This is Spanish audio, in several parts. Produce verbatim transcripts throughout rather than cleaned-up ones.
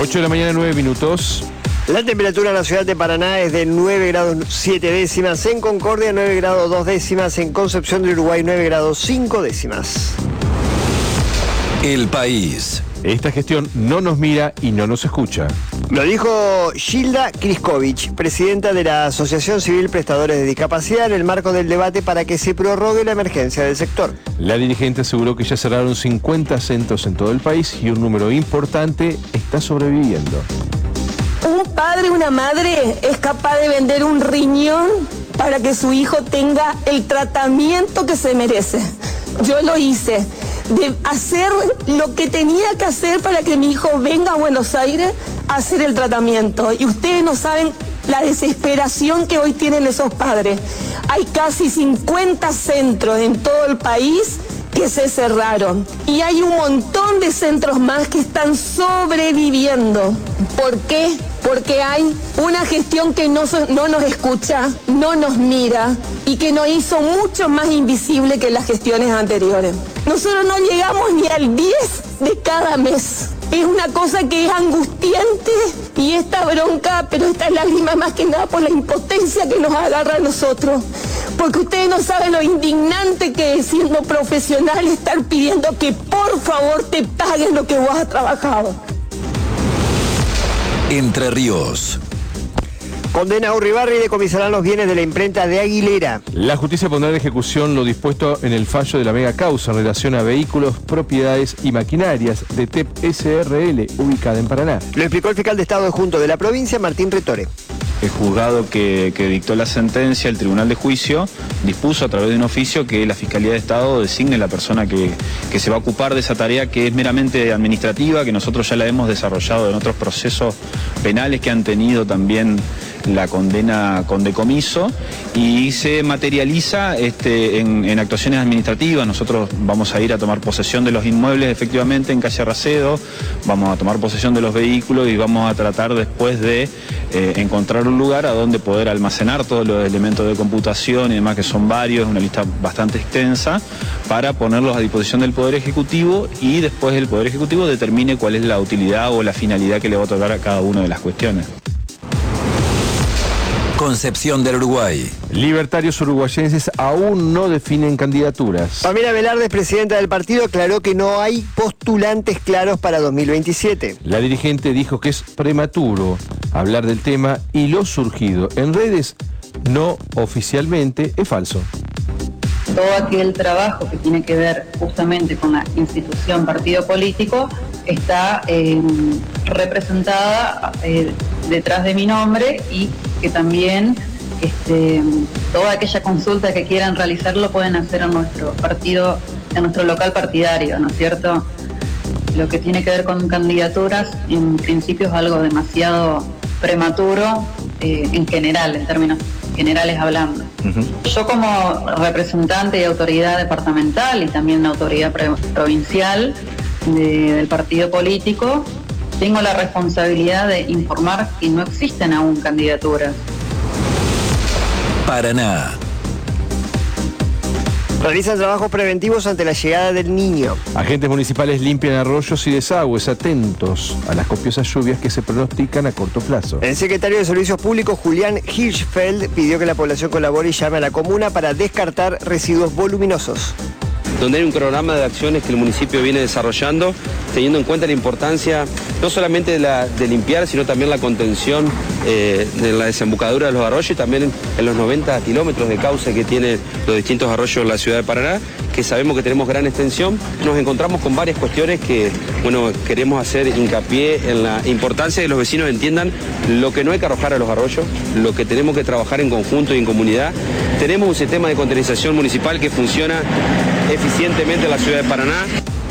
ocho de la mañana, nueve minutos. La temperatura en la ciudad de Paraná es de nueve grados siete décimas, en Concordia nueve grados dos décimas, en Concepción del Uruguay nueve grados cinco décimas. El País. Esta gestión no nos mira y no nos escucha. Lo dijo Gilda Kriskovic, presidenta de la Asociación Civil Prestadores de Discapacidad, en el marco del debate para que se prorrogue la emergencia del sector. La dirigente aseguró que ya cerraron cincuenta centros en todo el país y un número importante está sobreviviendo. Un padre, una madre es capaz de vender un riñón para que su hijo tenga el tratamiento que se merece. Yo lo hice, de hacer lo que tenía que hacer para que mi hijo venga a Buenos Aires a hacer el tratamiento. Y ustedes no saben la desesperación que hoy tienen esos padres. Hay casi cincuenta centros en todo el país que se cerraron. Y hay un montón de centros más que están sobreviviendo. ¿Por qué? Porque hay una gestión que no, no nos escucha, no nos mira y que nos hizo mucho más invisible que las gestiones anteriores. Nosotros no llegamos ni al diez de cada mes. Es una cosa que es angustiante y esta bronca, pero esta lágrima más que nada por la impotencia que nos agarra a nosotros. Porque ustedes no saben lo indignante que es, siendo profesional, estar pidiendo que por favor te paguen lo que vos has trabajado. Entre Ríos. Condena a Urribarri y decomisarán los bienes de la imprenta de Aguilera. La justicia pondrá en ejecución lo dispuesto en el fallo de la mega causa en relación a vehículos, propiedades y maquinarias de T E P S R L, ubicada en Paraná. Lo explicó el fiscal de Estado adjunto de la provincia, Martín Retore. El juzgado que, que dictó la sentencia, el Tribunal de Juicio, dispuso a través de un oficio que la Fiscalía de Estado designe la persona que, que se va a ocupar de esa tarea, que es meramente administrativa, que nosotros ya la hemos desarrollado en otros procesos penales que han tenido también la condena con decomiso, y se materializa este, en, en actuaciones administrativas. Nosotros vamos a ir a tomar posesión de los inmuebles efectivamente en calle Racedo, vamos a tomar posesión de los vehículos y vamos a tratar después de eh, encontrar un lugar a donde poder almacenar todos los elementos de computación y demás, que son varios, una lista bastante extensa, para ponerlos a disposición del Poder Ejecutivo, y después el Poder Ejecutivo determine cuál es la utilidad o la finalidad que le va a otorgar a cada una de las cuestiones. Concepción del Uruguay. Libertarios uruguayenses aún no definen candidaturas. Pamela Velarde, presidenta del partido, aclaró que no hay postulantes claros para dos mil veintisiete. La dirigente dijo que es prematuro hablar del tema y lo surgido en redes no oficialmente es falso. Todo aquel trabajo que tiene que ver justamente con la institución partido político está eh, representada eh, detrás de mi nombre, y que también este, toda aquella consulta que quieran realizar lo pueden hacer en nuestro partido, en nuestro local partidario, ¿no es cierto? Lo que tiene que ver con candidaturas, en principio es algo demasiado prematuro, eh, en general, en términos generales hablando. Uh-huh. Yo como representante y autoridad departamental y también autoridad pre- provincial de, del partido político, tengo la responsabilidad de informar que no existen aún candidaturas. Paraná. Realizan trabajos preventivos ante la llegada del Niño. Agentes municipales limpian arroyos y desagües, atentos a las copiosas lluvias que se pronostican a corto plazo. El secretario de Servicios Públicos, Julián Hirschfeld, pidió que la población colabore y llame a la comuna para descartar residuos voluminosos. Donde hay un cronograma de acciones que el municipio viene desarrollando, teniendo en cuenta la importancia no solamente de, la, de limpiar, sino también la contención eh, de la desembocadura de los arroyos, y también en, en los noventa kilómetros de cauce que tienen los distintos arroyos en la ciudad de Paraná, que sabemos que tenemos gran extensión. Nos encontramos con varias cuestiones que, bueno, queremos hacer hincapié en la importancia de que los vecinos entiendan lo que no hay que arrojar a los arroyos, lo que tenemos que trabajar en conjunto y en comunidad. Tenemos un sistema de contaminación municipal que funciona eficientemente en la ciudad de Paraná.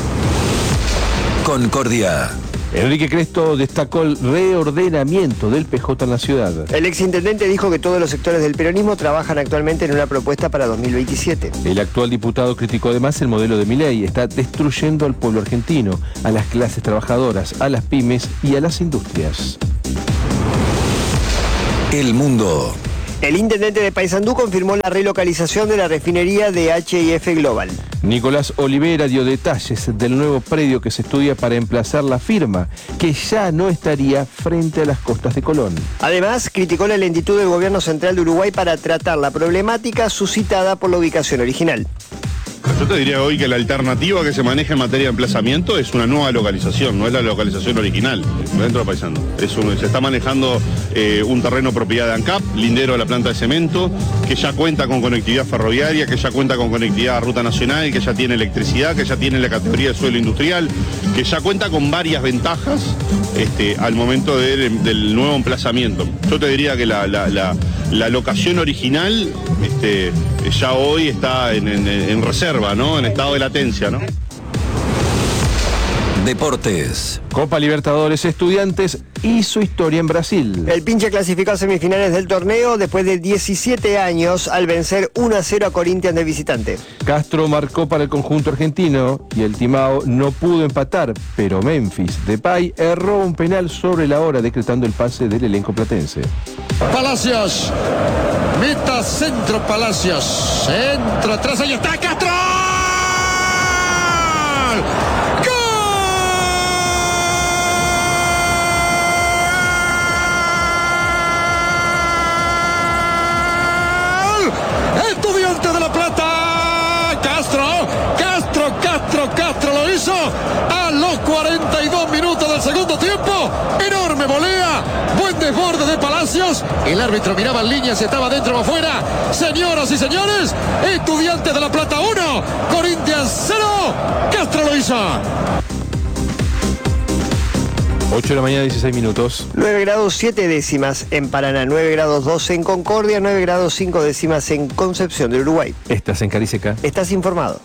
Concordia. Enrique Cresto destacó el reordenamiento del P J en la ciudad. El exintendente dijo que todos los sectores del peronismo trabajan actualmente en una propuesta para dos mil veintisiete. El actual diputado criticó además el modelo de Milei. Está destruyendo al pueblo argentino, a las clases trabajadoras, a las pymes y a las industrias. El mundo. El intendente de Paysandú confirmó la relocalización de la refinería de H I F Global. Nicolás Olivera dio detalles del nuevo predio que se estudia para emplazar la firma, que ya no estaría frente a las costas de Colón. Además, criticó la lentitud del gobierno central de Uruguay para tratar la problemática suscitada por la ubicación original. Yo te diría hoy que la alternativa que se maneja en materia de emplazamiento es una nueva localización, no es la localización original dentro de Paysandú. Es un, se está manejando eh, un terreno propiedad de ANCAP, lindero de la planta de cemento, que ya cuenta con conectividad ferroviaria, que ya cuenta con conectividad a ruta nacional, que ya tiene electricidad, que ya tiene la categoría de suelo industrial, que ya cuenta con varias ventajas este, al momento de, del nuevo emplazamiento. Yo te diría que la, la, la, la locación original este, ya hoy está en, en, en reserva, ¿no? En estado de latencia, ¿no? Deportes. Copa Libertadores Estudiantes hizo historia en Brasil. El Pinche clasificó a semifinales del torneo después de diecisiete años al vencer uno a cero a Corinthians de visitante. Castro marcó para el conjunto argentino y el Timao no pudo empatar, pero Memphis Depay erró un penal sobre la hora, decretando el pase del elenco platense. Palacios, meta centro Palacios, centro atrás, ahí está Castro. Estudiante de La Plata, Castro, Castro, Castro, Castro lo hizo a los cuarenta y dos minutos del segundo tiempo. Enorme volea, buen desborde de Palacios. El árbitro miraba en línea si estaba dentro o afuera. Señoras y señores, Estudiantes de La Plata uno, Corinthians cero. Castro lo hizo. ocho de la mañana, dieciséis minutos. nueve grados siete décimas en Paraná, nueve grados doce en Concordia, nueve grados cinco décimas en Concepción del Uruguay. Estás en Cariseca. Estás informado.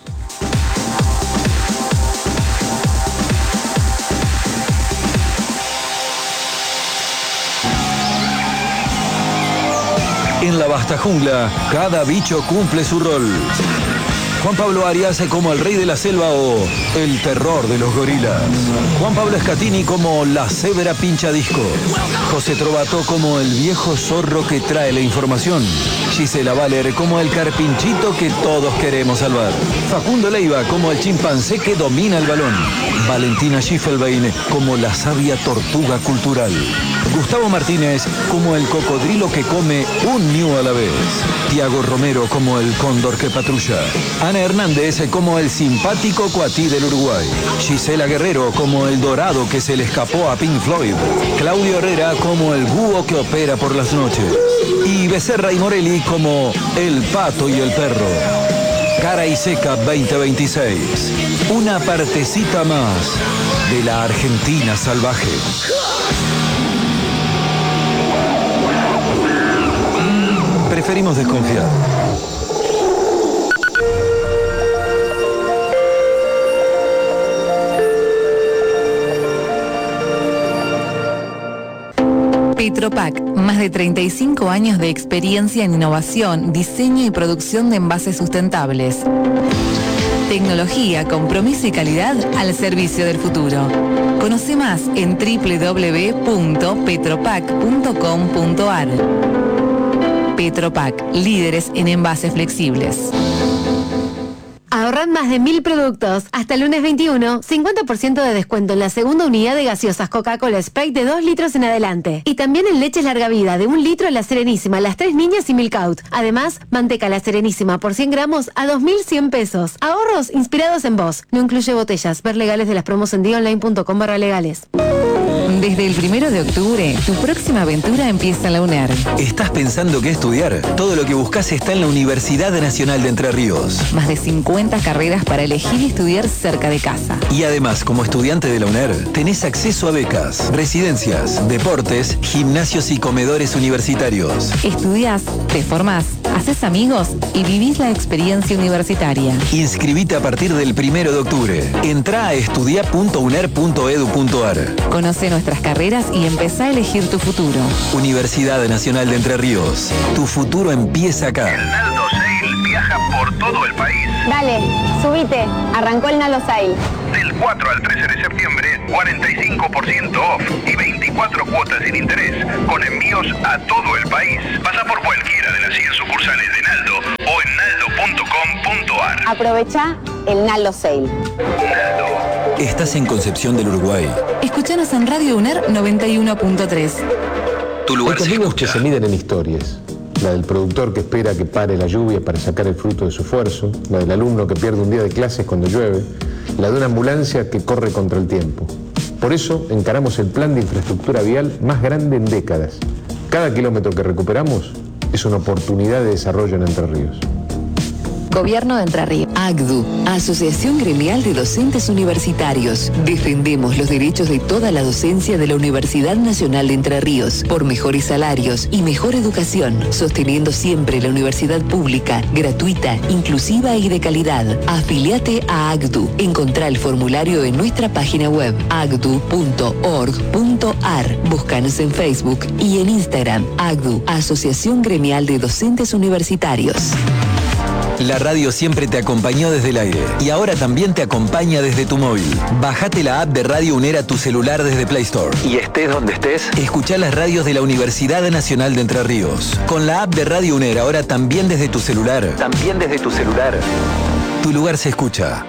En la vasta jungla, cada bicho cumple su rol. Juan Pablo Arias como el rey de la selva o el terror de los gorilas. Juan Pablo Escatini como la cebra pincha disco. José Trovato como el viejo zorro que trae la información. Gisela Valer como el carpinchito que todos queremos salvar. Facundo Leiva como el chimpancé que domina el balón. Valentina Schiffelbein como la sabia tortuga cultural. Gustavo Martínez como el cocodrilo que come un ñu a la vez. Tiago Romero como el cóndor que patrulla. Ana Hernández como el simpático cuatí del Uruguay. Gisela Guerrero como el dorado que se le escapó a Pink Floyd. Claudio Herrera como el búho que opera por las noches. Y Becerra y Morelli como el pato y el perro. Cara y Seca veinte veintiséis. Una partecita más de la Argentina salvaje. Preferimos desconfiar. Petropac, más de treinta y cinco años de experiencia en innovación, diseño y producción de envases sustentables. Tecnología, compromiso y calidad al servicio del futuro. Conoce más en doble u doble u doble u punto petropac punto com punto a r. Petropac, líderes en envases flexibles. Ahorran más de mil productos. Hasta el lunes veintiuno, cincuenta por ciento de descuento en la segunda unidad de gaseosas Coca-Cola Sprite de dos litros en adelante. Y también en leches larga vida de un litro La Serenísima, Las Tres Niñas y Milk Out. Además, manteca La Serenísima por cien gramos a dos mil cien pesos. Ahorros inspirados en vos. No incluye botellas. Ver legales de las promos en día online punto com barra legales. Desde el primero de octubre, tu próxima aventura empieza en la UNER. ¿Estás pensando qué estudiar? Todo lo que buscas está en la Universidad Nacional de Entre Ríos. Más de cincuenta carreras para elegir y estudiar cerca de casa. Y además, como estudiante de la UNER, tenés acceso a becas, residencias, deportes, gimnasios y comedores universitarios. Estudiás, te formás, haces amigos y vivís la experiencia universitaria. Inscribite a partir del primero de octubre. Entrá a estudia punto uner punto edu punto a r. Conoce nuestras carreras y empezá a elegir tu futuro. Universidad Nacional de Entre Ríos. Tu futuro empieza acá. El Naldo Sale viaja por todo el país. Dale, subite. Arrancó el Naldo Sale. Del cuatro al trece de septiembre, cuarenta y cinco por ciento off y veinticuatro cuotas sin interés, con envíos a todo el país. Pasa por cualquiera tiendas y en sucursales de Naldo o en naldo punto com punto ar. Aprovecha el Naldo Sale. Estás en Concepción del Uruguay. Escuchanos en Radio UNER noventa y uno punto tres. Tu lugar Hay se caminos que escucha. se miden en historias. La del productor que espera que pare la lluvia para sacar el fruto de su esfuerzo, la del alumno que pierde un día de clases cuando llueve, la de una ambulancia que corre contra el tiempo. Por eso encaramos el plan de infraestructura vial más grande en décadas. Cada kilómetro que recuperamos es una oportunidad de desarrollo en Entre Ríos. Gobierno de Entre Ríos. A C D U, Asociación Gremial de Docentes Universitarios. Defendemos los derechos de toda la docencia de la Universidad Nacional de Entre Ríos por mejores salarios y mejor educación, sosteniendo siempre la universidad pública, gratuita, inclusiva y de calidad. Afiliate a A C D U. Encontrá el formulario en nuestra página web a c d u punto org punto ar. Búscanos en Facebook y en Instagram. A C D U, Asociación Gremial de Docentes Universitarios. La radio siempre te acompañó desde el aire y ahora también te acompaña desde tu móvil. Bájate la app de Radio UNER a tu celular desde Play Store. Y estés donde estés, escuchá las radios de la Universidad Nacional de Entre Ríos. Con la app de Radio UNER ahora también desde tu celular. También desde tu celular. Tu lugar se escucha.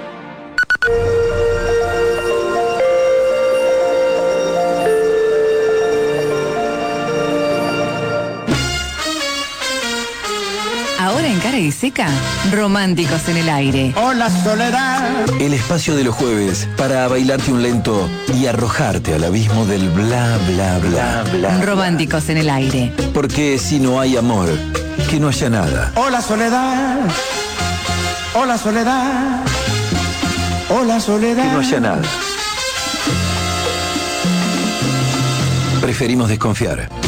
Ahora en Cara y Seca, Románticos en el Aire. Hola Soledad. El espacio de los jueves para bailarte un lento y arrojarte al abismo del bla bla bla bla. Románticos en el Aire. Porque si no hay amor, que no haya nada. Hola Soledad. Hola Soledad. Hola Soledad. Que no haya nada. Preferimos desconfiar.